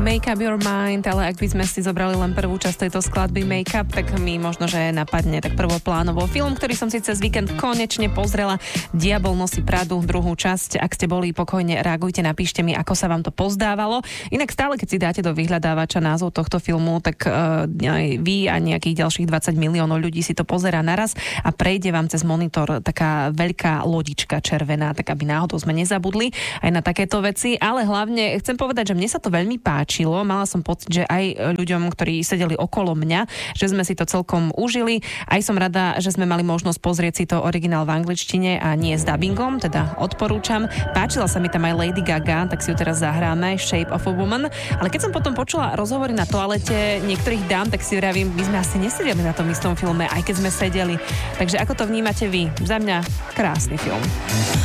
Make Up Your Mind, ale ak by sme si zobrali len prvú časť tejto skladby Make Up, tak mi možno, že napadne tak prvoplánovo film, ktorý som si cez víkend konečne pozrela. Diabol nosí Pradu, druhú časť. Ak ste boli, pokojne reagujte, napíšte mi, ako sa vám to pozdávalo. Inak stále, keď si dáte do vyhľadávača názov tohto filmu, tak aj vy a nejakých ďalších 20 miliónov ľudí si to pozerá naraz a prejde vám cez monitor taká veľká lodička červená, tak aby náhodou sme nezabudli aj na takéto veci. Ale hlavne chcem povedať, že mne sa to veľmi páčilo. Mala som pocit, že aj ľuďom, ktorí sedeli okolo mňa, že sme si to celkom užili. Aj som rada, že sme mali možnosť pozrieť si to originál v angličtine a nie s dubbingom, teda odporúčam. Páčila sa mi tam aj Lady Gaga, tak si ju teraz zahráme, Shape of a Woman. Ale keď som potom počula rozhovory na toalete niektorých dám, tak si vravím, my sme asi nesedeli na tom istom filme, aj keď sme sedeli. Takže ako to vnímate vy? Za mňa krásny film.